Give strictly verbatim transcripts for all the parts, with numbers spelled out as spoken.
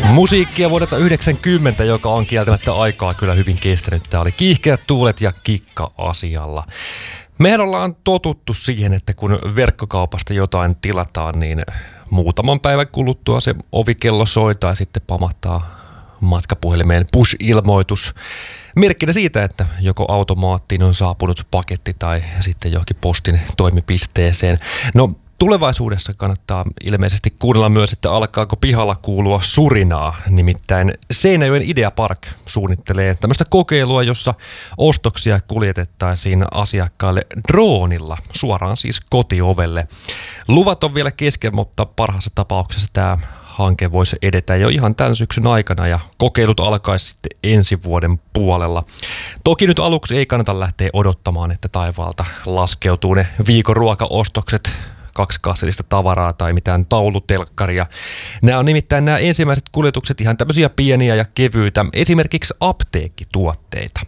Musiikkia vuodelta yhdeksänkymmentä, joka on kieltämättä aikaa kyllä hyvin kestänyt. Tämä oli Kiihkeät tuulet ja Kikka asialla. Mehän ollaan totuttu siihen, että kun verkkokaupasta jotain tilataan, niin muutaman päivän kuluttua se ovikello soitaa ja sitten pamahtaa matkapuhelimeen push-ilmoitus. Merkkinä siitä, että joko automaattiin on saapunut paketti tai sitten johonkin postin toimipisteeseen. No, tulevaisuudessa kannattaa ilmeisesti kuunnella myös, että alkaako pihalla kuulua surinaa. Nimittäin Seinäjoen Idea Park suunnittelee tämmöistä kokeilua, jossa ostoksia kuljetettaisiin asiakkaille droonilla, suoraan siis kotiovelle. Luvat on vielä kesken, mutta parhaassa tapauksessa tämä hanke voisi edetä jo ihan tämän syksyn aikana ja kokeilut alkaisi sitten ensi vuoden puolella. Toki nyt aluksi ei kannata lähteä odottamaan, että taivaalta laskeutuu ne viikon ruokaostokset, kaksi kassillista tavaraa tai mitään taulutelkkaria. Nämä on nimittäin nämä ensimmäiset kuljetukset ihan tämmöisiä pieniä ja kevyitä, esimerkiksi apteekkituotteita.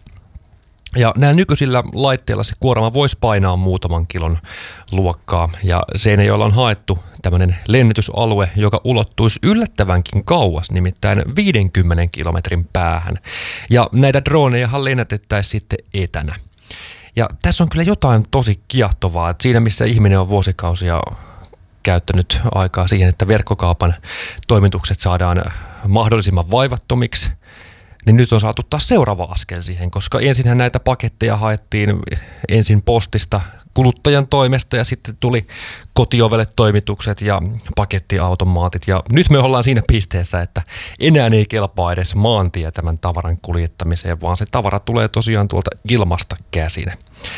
Ja nämä nykyisillä laitteilla se kuorma voisi painaa muutaman kilon luokkaa ja Seinäjoella on haettu tämmöinen lennätysalue, joka ulottuisi yllättävänkin kauas, nimittäin viidenkymmenen kilometrin päähän. Ja näitä dronejahan lennätettäisiin sitten etänä. Ja tässä on kyllä jotain tosi kiehtovaa, että siinä missä ihminen on vuosikausia käyttänyt aikaa siihen, että verkkokaupan toimitukset saadaan mahdollisimman vaivattomiksi, niin nyt on saatu taas seuraava askel siihen, koska ensinhän näitä paketteja haettiin ensin postista kuluttajan toimesta ja sitten tuli kotiovelle toimitukset ja pakettiautomaatit. Ja nyt me ollaan siinä pisteessä, että enää ei kelpaa edes maantie tämän tavaran kuljettamiseen, vaan se tavara tulee tosiaan tuolta ilmasta käsin.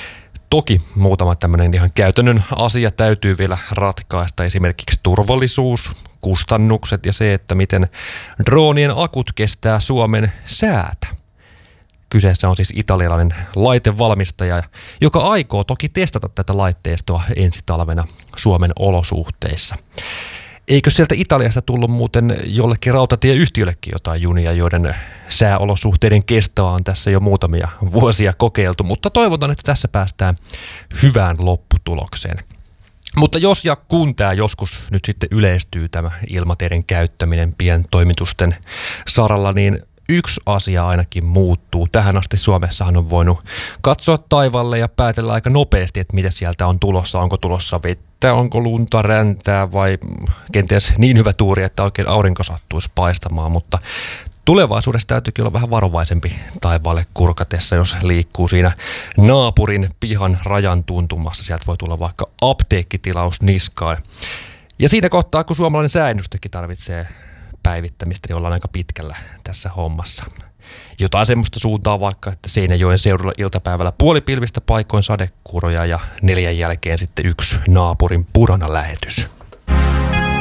Toki muutama tämmöinen ihan käytännön asia täytyy vielä ratkaista, esimerkiksi turvallisuus, kustannukset ja se, että miten droonien akut kestää Suomen säätä. Kyseessä on siis italialainen laitevalmistaja, joka aikoo toki testata tätä laitteistoa ensi talvena Suomen olosuhteissa. Eikö sieltä Italiasta tullut muuten jollekin rautatieyhtiöllekin jotain junia, joiden sääolosuhteiden kestoa on tässä jo muutamia vuosia kokeiltu, mutta toivotan, että tässä päästään hyvään lopputulokseen. Mutta jos ja kun tämä joskus nyt sitten yleistyy tämä ilmateiden käyttäminen pientoimitusten saralla, niin yksi asia ainakin muuttuu. Tähän asti Suomessahan on voinut katsoa taivaalle ja päätellä aika nopeasti, että mitä sieltä on tulossa. Onko tulossa vettä, onko lunta, räntää vai kenties niin hyvä tuuri, että oikein aurinko sattuisi paistamaan. Mutta tulevaisuudessa täytyykin olla vähän varovaisempi taivaalle kurkatessa, jos liikkuu siinä naapurin pihan rajan tuntumassa. Sieltä voi tulla vaikka apteekkitilaus niskaan. Ja siinä kohtaa, kun suomalainen sääennustekin tarvitsee päivittämistä, niin ollaan aika pitkällä tässä hommassa. Jotain semmoista suuntaa vaikka, että Seinäjoen seudulla iltapäivällä puolipilvistä paikoin sadekuuroja ja neljän jälkeen sitten yksi naapurin purana lähetys.